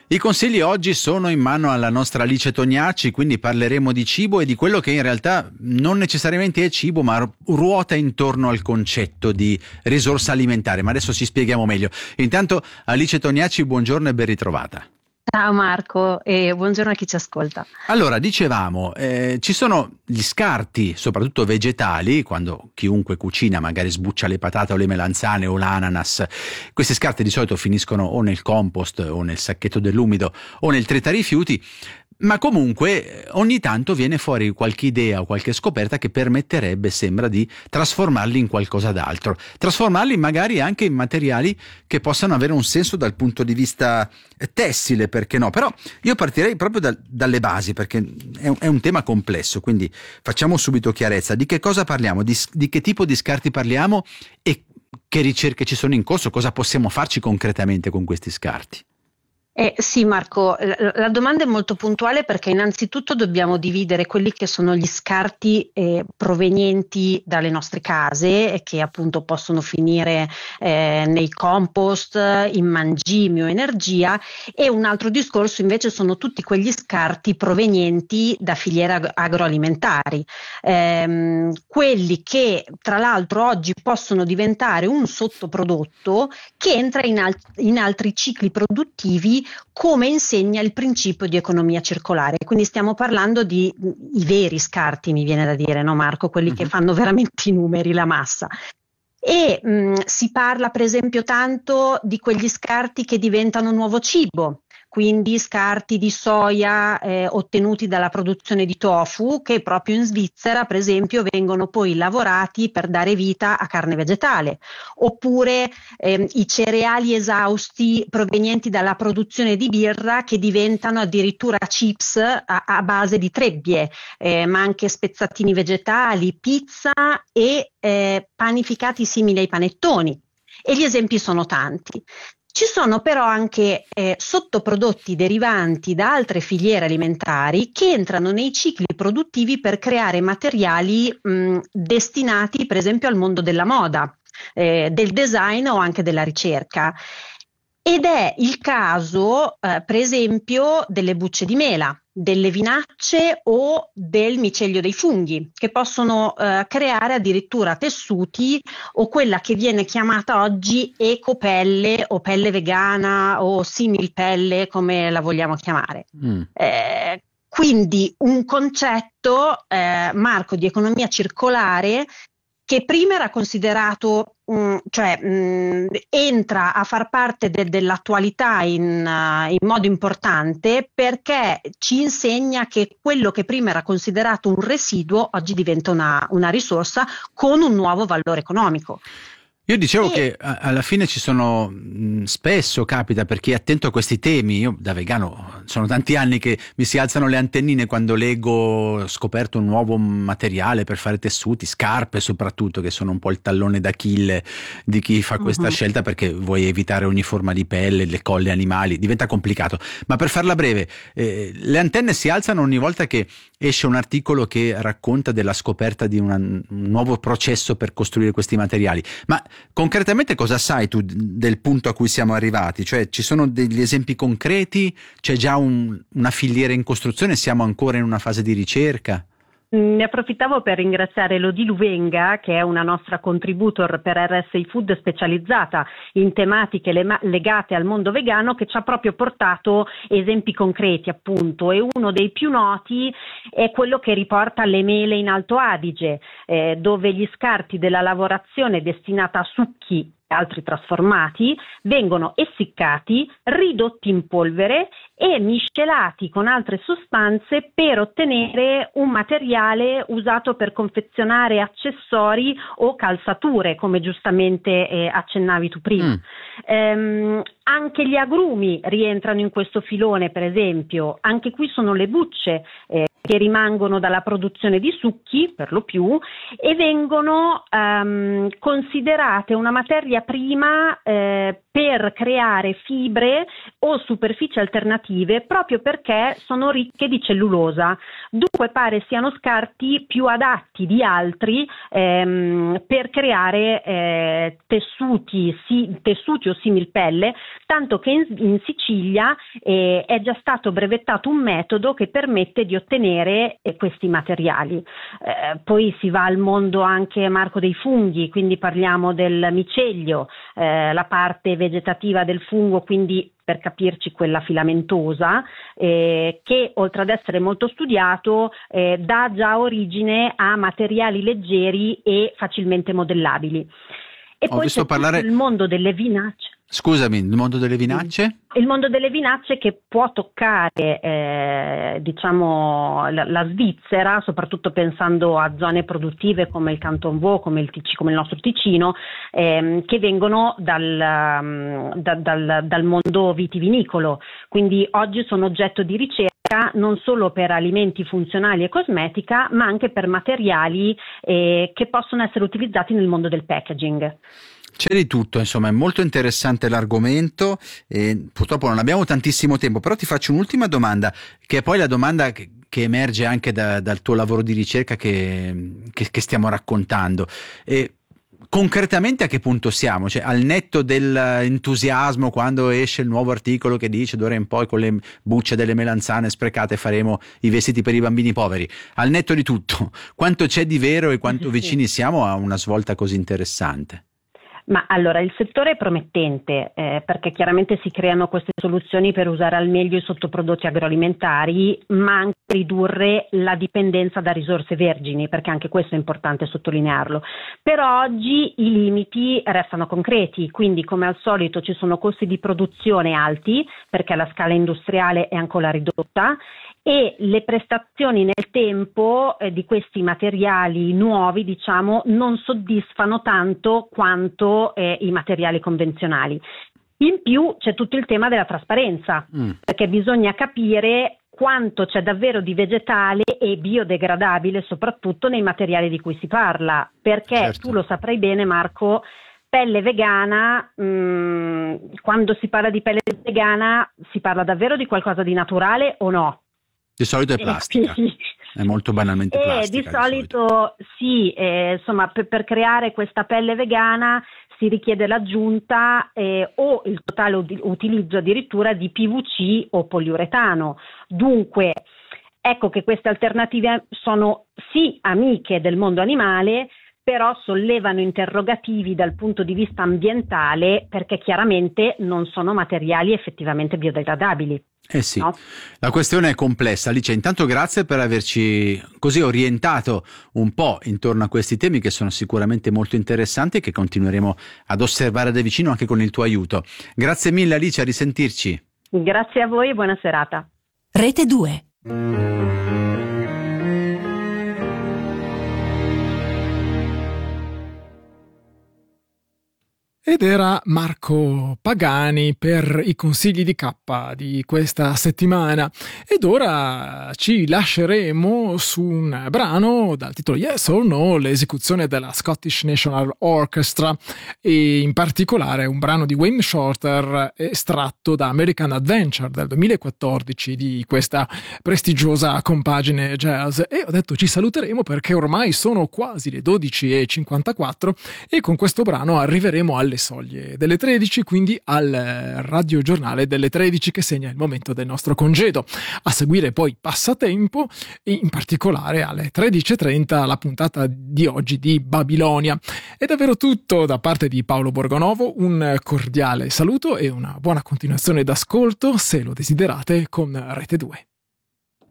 I consigli oggi sono in mano alla nostra Alice Tognacci, quindi parleremo di cibo e di quello che in realtà non necessariamente è cibo, ma ruota intorno al concetto di risorsa alimentare. Ma adesso ci spieghiamo meglio. Intanto Alice Tognacci, buongiorno e ben ritrovata. Ciao Marco e buongiorno a chi ci ascolta. Allora, dicevamo, ci sono gli scarti, soprattutto vegetali, quando chiunque cucina magari sbuccia le patate o le melanzane o l'ananas. Questi scarti di solito finiscono o nel compost o nel sacchetto dell'umido o nel tritarifiuti, ma comunque ogni tanto viene fuori qualche idea o qualche scoperta che permetterebbe, sembra, di trasformarli in qualcosa d'altro. Trasformarli magari anche in materiali che possano avere un senso dal punto di vista tessile, perché no? Però io partirei proprio dalle basi, perché è un tema complesso, quindi facciamo subito chiarezza. Di che cosa parliamo? Di che tipo di scarti parliamo e che ricerche ci sono in corso? Cosa possiamo farci concretamente con questi scarti? Sì Marco, la domanda è molto puntuale perché innanzitutto dobbiamo dividere quelli che sono gli scarti provenienti dalle nostre case e che appunto possono finire nei compost, in mangimi o energia, e un altro discorso invece sono tutti quegli scarti provenienti da filiere agroalimentari, quelli che tra l'altro oggi possono diventare un sottoprodotto che entra in altri cicli produttivi, come insegna il principio di economia circolare. Quindi stiamo parlando di i veri scarti, mi viene da dire, no Marco? Quelli che fanno veramente i numeri, la massa. E si parla per esempio tanto di quegli scarti che diventano nuovo cibo, quindi scarti di soia ottenuti dalla produzione di tofu, che proprio in Svizzera per esempio vengono poi lavorati per dare vita a carne vegetale, oppure i cereali esausti provenienti dalla produzione di birra che diventano addirittura chips a base di trebbie, ma anche spezzatini vegetali, pizza e panificati simili ai panettoni. E gli esempi sono tanti. Ci sono però anche sottoprodotti derivanti da altre filiere alimentari che entrano nei cicli produttivi per creare materiali destinati per esempio al mondo della moda, del design o anche della ricerca. Ed è il caso per esempio delle bucce di mela, delle vinacce o del micelio dei funghi, che possono creare addirittura tessuti o quella che viene chiamata oggi ecopelle o pelle vegana o similpelle, come la vogliamo chiamare. Quindi un concetto, Marco, di economia circolare che prima era considerato, entra a far parte dell'attualità in modo importante, perché ci insegna che quello che prima era considerato un residuo oggi diventa una risorsa con un nuovo valore economico. Io dicevo che alla fine ci sono, spesso capita, per chi è attento a questi temi, io da vegano sono tanti anni che mi si alzano le antennine quando leggo, ho scoperto un nuovo materiale per fare tessuti, scarpe soprattutto, che sono un po' il tallone d'Achille di chi fa questa scelta, perché vuoi evitare ogni forma di pelle, le colle animali, diventa complicato. Ma per farla breve, le antenne si alzano ogni volta che esce un articolo che racconta della scoperta di un nuovo processo per costruire questi materiali. Ma concretamente cosa sai tu del punto a cui siamo arrivati? Cioè, ci sono degli esempi concreti? C'è già una filiera in costruzione? Siamo ancora in una fase di ricerca? Ne approfittavo per ringraziare Elodie Luvenga, che è una nostra contributor per RSI Food specializzata in tematiche legate al mondo vegano, che ci ha proprio portato esempi concreti, appunto, e uno dei più noti è quello che riporta le mele in Alto Adige, dove gli scarti della lavorazione destinata a succhi e altri trasformati vengono essiccati, ridotti in polvere e miscelati con altre sostanze per ottenere un materiale usato per confezionare accessori o calzature, come giustamente accennavi tu prima. Anche gli agrumi rientrano in questo filone, per esempio. Anche qui sono le bucce che rimangono dalla produzione di succhi, per lo più, e vengono considerate una materia materia prima per creare fibre o superfici alternative, proprio perché sono ricche di cellulosa. Dunque pare siano scarti più adatti di altri per creare tessuti o similpelle, tanto che in Sicilia è già stato brevettato un metodo che permette di ottenere questi materiali. Poi si va al mondo anche, Marco, dei funghi, quindi parliamo del micelio, la parte vegetativa del fungo, quindi per capirci quella filamentosa, che oltre ad essere molto studiato dà già origine a materiali leggeri e facilmente modellabili. E poi c'è tutto il mondo delle vinacce. Scusami, il mondo delle vinacce? Il mondo delle vinacce che può toccare la Svizzera, soprattutto pensando a zone produttive come il Canton Vaud, come il nostro Ticino, che vengono dal mondo vitivinicolo. Quindi oggi sono oggetto di ricerca non solo per alimenti funzionali e cosmetica, ma anche per materiali che possono essere utilizzati nel mondo del packaging. C'è di tutto, insomma, è molto interessante l'argomento e purtroppo non abbiamo tantissimo tempo, però ti faccio un'ultima domanda, che è poi la domanda che emerge anche dal tuo lavoro di ricerca che stiamo raccontando. Concretamente a che punto siamo? Cioè, al netto dell'entusiasmo quando esce il nuovo articolo che dice d'ora in poi con le bucce delle melanzane sprecate faremo i vestiti per i bambini poveri, al netto di tutto, quanto c'è di vero e quanto vicini siamo a una svolta così interessante? Ma allora il settore è promettente perché chiaramente si creano queste soluzioni per usare al meglio i sottoprodotti agroalimentari, ma anche ridurre la dipendenza da risorse vergini, perché anche questo è importante sottolinearlo. Però oggi i limiti restano concreti, quindi come al solito ci sono costi di produzione alti perché la scala industriale è ancora ridotta e le prestazioni nel tempo di questi materiali nuovi, non soddisfano tanto quanto i materiali convenzionali. In più c'è tutto il tema della trasparenza, perché bisogna capire quanto c'è davvero di vegetale e biodegradabile, soprattutto nei materiali di cui si parla, perché certo. Tu lo saprai bene, Marco, pelle vegana, quando si parla di pelle vegana si parla davvero di qualcosa di naturale o no? Di solito è plastica, è molto banalmente plastica. Di solito sì, insomma per creare questa pelle vegana si richiede l'aggiunta o il totale utilizzo addirittura di PVC o poliuretano. Dunque ecco che queste alternative sono sì amiche del mondo animale, però sollevano interrogativi dal punto di vista ambientale perché chiaramente non sono materiali effettivamente biodegradabili. Eh sì, no? La questione è complessa. Alice, intanto grazie per averci così orientato un po' intorno a questi temi che sono sicuramente molto interessanti e che continueremo ad osservare da vicino anche con il tuo aiuto. Grazie mille Alice, a risentirci. Grazie a voi e buona serata. Rete 2. Ed era Marco Pagani per i consigli di K di questa settimana. Ed ora ci lasceremo su un brano dal titolo Yes or No, l'esecuzione della Scottish National Orchestra e in particolare un brano di Wayne Shorter estratto da American Adventure del 2014 di questa prestigiosa compagine jazz. E ho detto ci saluteremo perché ormai sono quasi le 12:54 e con questo brano arriveremo alle soglie delle 13, quindi al radiogiornale delle 13 che segna il momento del nostro congedo. A seguire poi Passatempo e in particolare alle 13:30 la puntata di oggi di Babilonia. È davvero tutto da parte di Paolo Borgonovo, un cordiale saluto e una buona continuazione d'ascolto se lo desiderate con Rete 2.